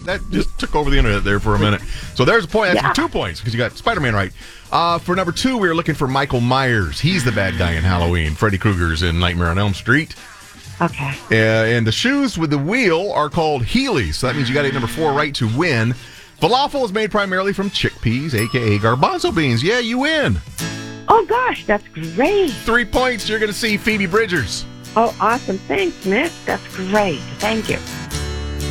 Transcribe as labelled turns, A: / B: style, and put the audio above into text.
A: That just took over the internet there for a minute. So there's a point. That's
B: Yeah.
A: 2 points because you got Spider-Man right. For number 2, we were looking for Michael Myers. He's the bad guy in Halloween. Freddy Krueger's in Nightmare on Elm Street.
B: Okay.
A: And the shoes with the wheel are called Heelys. So that means you got to get number 4 right to win. Falafel is made primarily from chickpeas, a.k.a. garbanzo beans. Yeah, you win.
B: Oh, gosh, that's great.
A: 3 points. You're going to see Phoebe Bridgers.
B: Oh, awesome. Thanks, Nick. That's great. Thank you.